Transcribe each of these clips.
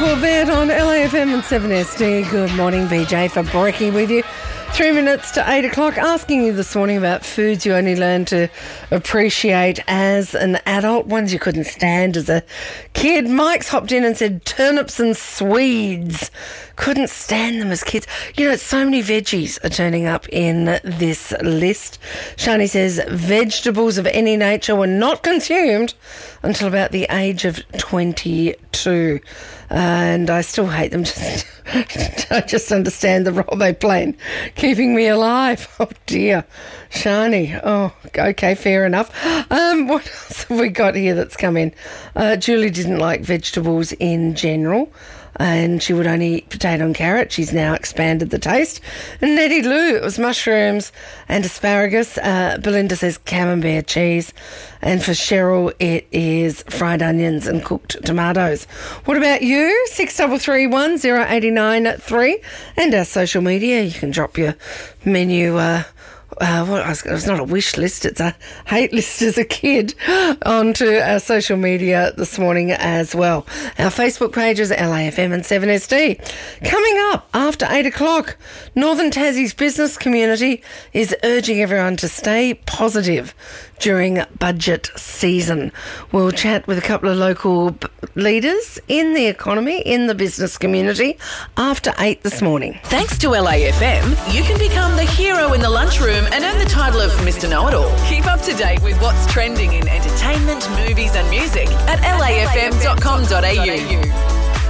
Corvette on LAFM and 7SD. Good morning, BJ for Brekkie with you. 3 minutes to 8 o'clock, asking you this morning about foods you only learned to appreciate as an adult, ones you couldn't stand as a kid. Mike's hopped in and said turnips and Swedes. Couldn't stand them as kids. You know, so many veggies are turning up in this list. Shani says vegetables of any nature were not consumed until about the age of 22. And I still hate them. I just understand the role they play in keeping me alive. Oh, dear. Shani. Oh, okay, fair enough. What else have we got here that's come in? Julie didn't like vegetables in general, and she would only eat potato and carrot. She's now expanded the taste. And Nettie Lou, it was mushrooms and asparagus. Belinda says camembert cheese. And for Cheryl, it is fried onions and cooked tomatoes. What about you? 6331 089 3. And our social media, you can drop your menu... it's not a wish list, it's a hate list as a kid, onto our social media this morning as well. Our Facebook page is LAFM and 7SD. Coming up after 8 o'clock, Northern Tassie's business community is urging everyone to stay positive during budget season. We'll chat with a couple of local leaders in the economy, in the business community, after 8 this morning. Thanks to LAFM, you can become the hero in the lunchroom and earn the title of Mr. Know-It-All. Keep up to date with what's trending in entertainment, movies and music at lafm.com.au.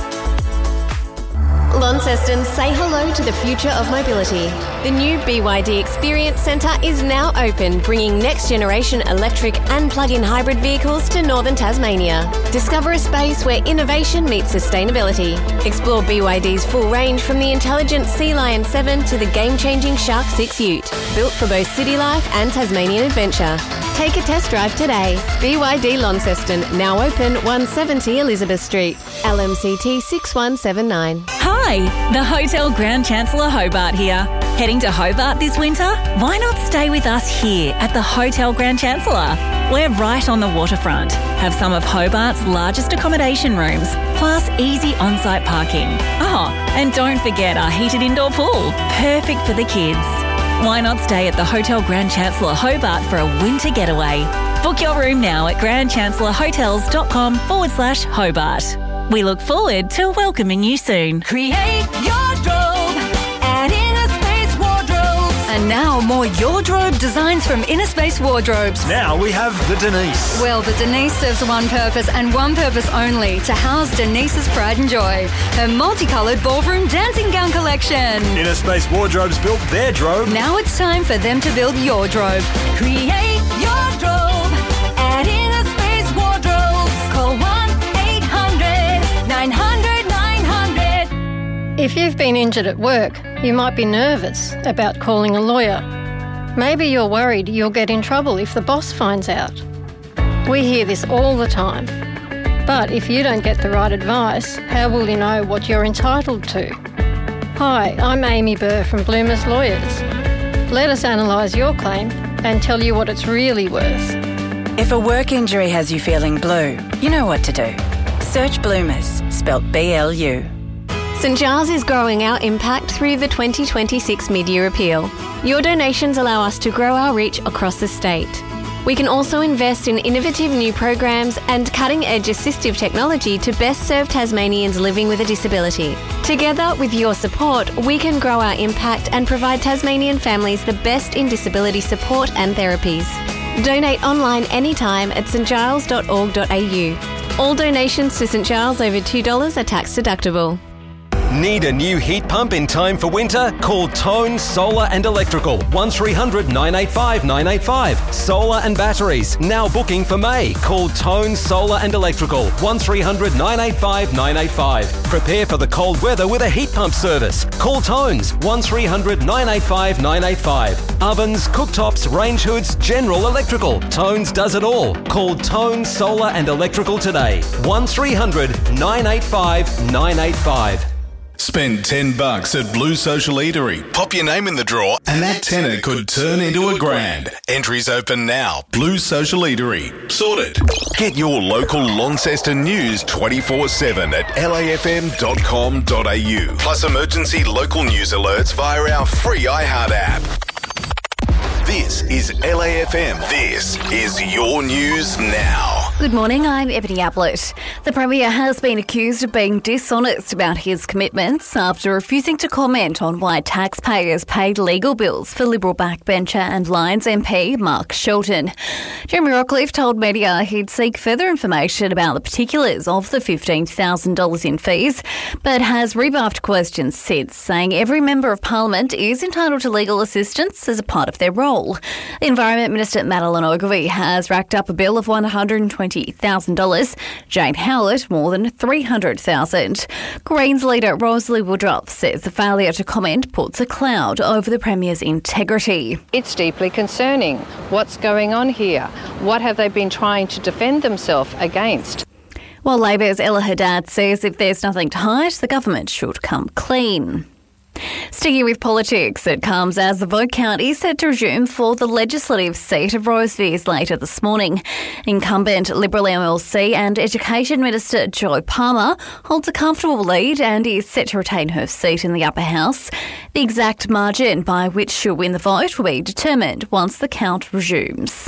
Launceston, say hello to the future of mobility. The new BYD Experience Centre is now open, bringing next-generation electric and plug-in hybrid vehicles to northern Tasmania. Discover a space where innovation meets sustainability. Explore BYD's full range from the intelligent Sea Lion 7 to the game-changing Shark 6 Ute, built for both city life and Tasmanian adventure. Take a test drive today. BYD Launceston, now open 170 Elizabeth Street. LMCT 6179. Hi, the Hotel Grand Chancellor Hobart here. Heading to Hobart this winter? Why not stay with us here at the Hotel Grand Chancellor? We're right on the waterfront, have some of Hobart's largest accommodation rooms, plus easy on-site parking. Oh, and don't forget our heated indoor pool, perfect for the kids. Why not stay at the Hotel Grand Chancellor Hobart for a winter getaway? Book your room now at grandchancellorhotels.com/Hobart. We look forward to welcoming you soon. Create your drobe at Inner Space Wardrobes. And now more your drobe designs from Inner Space Wardrobes. Now we have the Denise. Well, the Denise serves one purpose and one purpose only, to house Denise's pride and joy. Her multicoloured ballroom dancing gown collection. Inner Space Wardrobes built their drobe. Now it's time for them to build your drobe. Create your drobe at Inner Space Wardrobes. Call 1-800-900-900. If you've been injured at work, you might be nervous about calling a lawyer. Maybe you're worried you'll get in trouble if the boss finds out. We hear this all the time. But if you don't get the right advice, how will you know what you're entitled to? Hi, I'm Amy Burr from Bloomers Lawyers. Let us analyse your claim and tell you what it's really worth. If a work injury has you feeling blue, you know what to do. Search Bloomers, spelt BLU. St Giles is growing our impact through the 2026 mid-year appeal. Your donations allow us to grow our reach across the state. We can also invest in innovative new programs and cutting-edge assistive technology to best serve Tasmanians living with a disability. Together, with your support, we can grow our impact and provide Tasmanian families the best in disability support and therapies. Donate online anytime at stgiles.org.au. All donations to St Giles over $2 are tax deductible. Need a new heat pump in time for winter? Call Tone Solar and Electrical, 1300 985 985. Solar and batteries, now booking for May. Call Tone Solar and Electrical, 1300 985 985. Prepare for the cold weather with a heat pump service. Call Tones, 1300 985 985. Ovens, cooktops, range hoods, general electrical. Tones does it all. Call Tone Solar and Electrical today, 1300 985 985. Spend $10 at Blue Social Eatery. Pop your name in the draw and that tenner could turn into $1,000. Entries open now. Blue Social Eatery. Sorted. Get your local Launceston news 24/7 at lafm.com.au. Plus emergency local news alerts via our free iHeart app. This is LAFM. This is your news now. Good morning, I'm Ebony Ablett. The Premier has been accused of being dishonest about his commitments after refusing to comment on why taxpayers paid legal bills for Liberal backbencher and Lions MP Mark Shelton. Jeremy Rockcliffe told media he'd seek further information about the particulars of the $15,000 in fees, but has rebuffed questions since, saying every member of Parliament is entitled to legal assistance as a part of their role. Environment Minister Madeleine Ogilvie has racked up a bill of $120,000. Jane Howlett more than $300,000. Greens leader Rosalie Woodruff says the failure to comment puts a cloud over the Premier's integrity. It's deeply concerning. What's going on here? What have they been trying to defend themselves against? While Labor's Ella Haddad says if there's nothing to hide, the government should come clean. Sticking with politics, it comes as the vote count is set to resume for the legislative seat of Rosevears later this morning. Incumbent Liberal MLC and Education Minister Jo Palmer holds a comfortable lead and is set to retain her seat in the upper house. The exact margin by which she'll win the vote will be determined once the count resumes.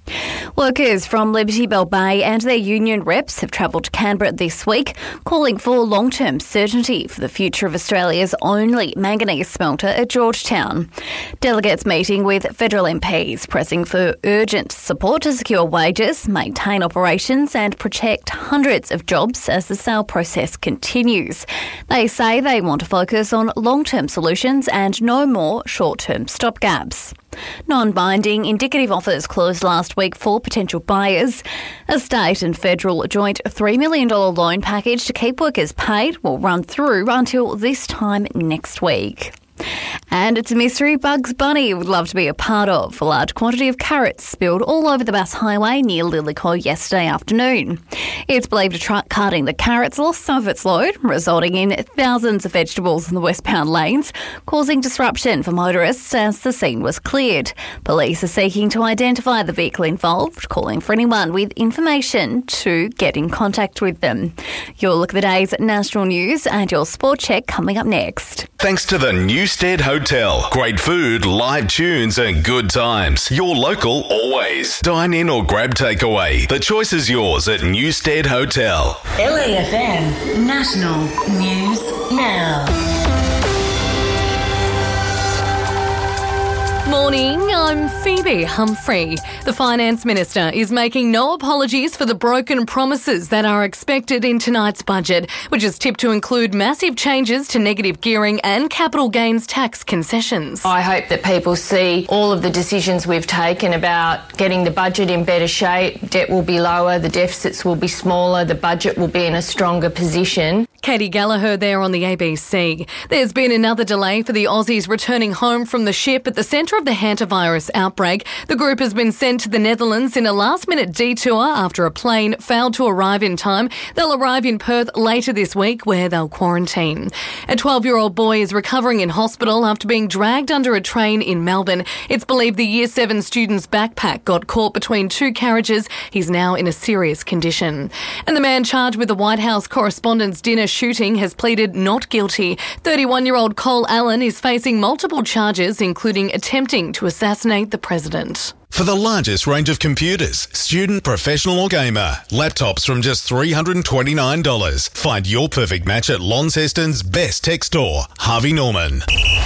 Workers from Liberty Bell Bay and their union reps have travelled to Canberra this week, calling for long-term certainty for the future of Australia's only manganese smelter at Georgetown. Delegates meeting with federal MPs pressing for urgent support to secure wages, maintain operations and protect hundreds of jobs as the sale process continues. They say they want to focus on long-term solutions and no more short-term stopgaps. Non-binding indicative offers closed last week for potential buyers. A state and federal joint $3 million loan package to keep workers paid will run through until this time next week. And it's a mystery Bugs Bunny would love to be a part of. A large quantity of carrots spilled all over the Bass Highway near Lillico yesterday afternoon. It's believed a truck carting the carrots lost some of its load, resulting in thousands of vegetables in the westbound lanes, causing disruption for motorists as the scene was cleared. Police are seeking to identify the vehicle involved, calling for anyone with information to get in contact with them. You'll look at the day's national news and your sport check coming up next. Thanks to the Newstead Hotel. Great food, live tunes and good times. Your local always. Dine in or grab takeaway. The choice is yours at Newstead Hotel. LAFM National News Now. Morning, I'm Phoebe Humphrey. The Finance Minister is making no apologies for the broken promises that are expected in tonight's budget, which is tipped to include massive changes to negative gearing and capital gains tax concessions. I hope that people see all of the decisions we've taken about getting the budget in better shape. Debt will be lower, the deficits will be smaller, the budget will be in a stronger position. Katie Gallagher there on the ABC. There's been another delay for the Aussies returning home from the ship at the centre of the hantavirus outbreak. The group has been sent to the Netherlands in a last-minute detour after a plane failed to arrive in time. They'll arrive in Perth later this week where they'll quarantine. A 12-year-old boy is recovering in hospital after being dragged under a train in Melbourne. It's believed the Year 7 student's backpack got caught between two carriages. He's now in a serious condition. And the man charged with the White House Correspondents' Dinner shooting has pleaded not guilty. 31-year-old Cole Allen is facing multiple charges, including attempting to assassinate the president. For the largest range of computers, student, professional or gamer, laptops from just $329. Find your perfect match at Launceston's best tech store, Harvey Norman.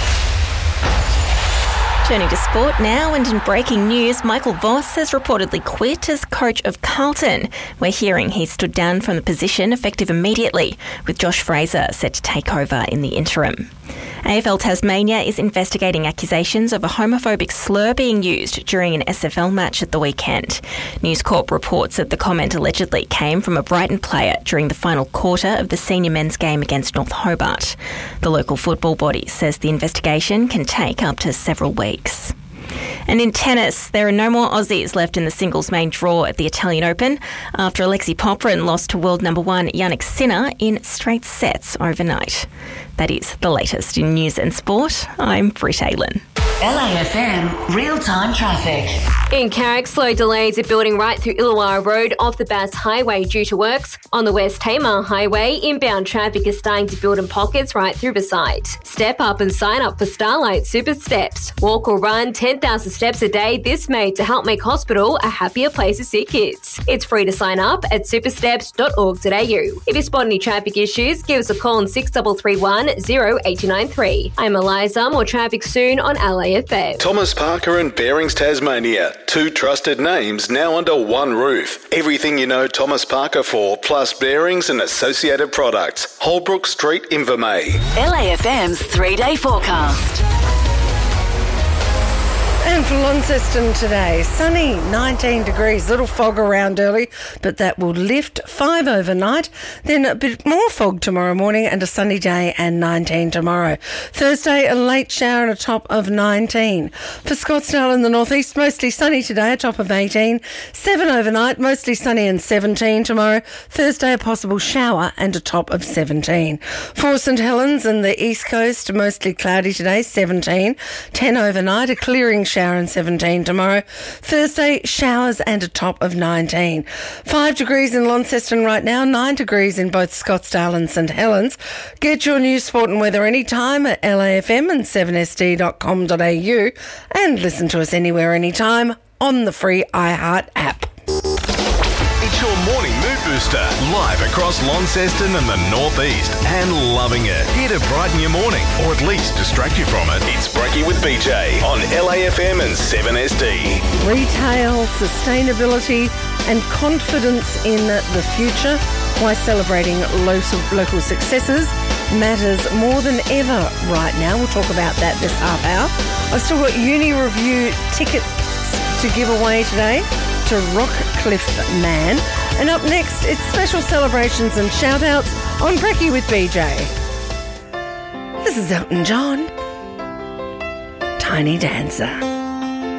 Turning to sport now, and in breaking news, Michael Voss has reportedly quit as coach of Carlton. We're hearing he stood down from the position effective immediately, with Josh Fraser set to take over in the interim. AFL Tasmania is investigating accusations of a homophobic slur being used during an SFL match at the weekend. News Corp reports that the comment allegedly came from a Brighton player during the final quarter of the senior men's game against North Hobart. The local football body says the investigation can take up to several weeks. And in tennis, there are no more Aussies left in the singles main draw at the Italian Open after Alexei Popyrin lost to world number one Jannik Sinner in straight sets overnight. That is the latest in news and sport. I'm Britt Aylen. LAFM real-time traffic. In Carrick, slow delays are building right through Illawarra Road off the Bass Highway due to works. On the West Tamar Highway, inbound traffic is starting to build in pockets right through the site. Step up and sign up for Starlight Super Steps. Walk or run 10,000 steps a day this May to help make hospital a happier place to see kids. It's free to sign up at supersteps.org.au. If you spot any traffic issues, give us a call on 6331 0893. I'm Eliza. More traffic soon on LAFM. Thomas Parker and Bearings Tasmania. Two trusted names now under one roof. Everything you know Thomas Parker for, plus bearings and associated products. Holbrook Street, Invermay. LAFM's 3-day forecast. And for Launceston today, sunny, 19 degrees, little fog around early, but that will lift 5 overnight, then a bit more fog tomorrow morning and a sunny day and 19 tomorrow. Thursday, a late shower and a top of 19. For Scottsdale in the northeast, mostly sunny today, a top of 18. 7 overnight, mostly sunny and 17 tomorrow. Thursday, a possible shower and a top of 17. For St Helens and the east coast, mostly cloudy today, 17. 10 overnight, a clearing shower and 17 tomorrow. Thursday, showers and a top of 19. 5 degrees in Launceston right now, 9 degrees in both Scottsdale and St Helens. Get your news, sport and weather anytime at LAFM and 7sd.com.au and listen to us anywhere, anytime on the free iHeart app. It's your morning mood booster, live across Launceston and the northeast, and loving it. Here to brighten your morning, or at least distract you from it. It's Breaky with BJ on LAFM and 7SD. Retail, sustainability and confidence in the future. Why celebrating local successes matters more than ever right now. We'll talk about that this half hour. I've still got uni review tickets to give away today to Rockcliffe Man. And up next, it's special celebrations and shout-outs on Breaky with BJ. This is Elton John, Tiny Dancer.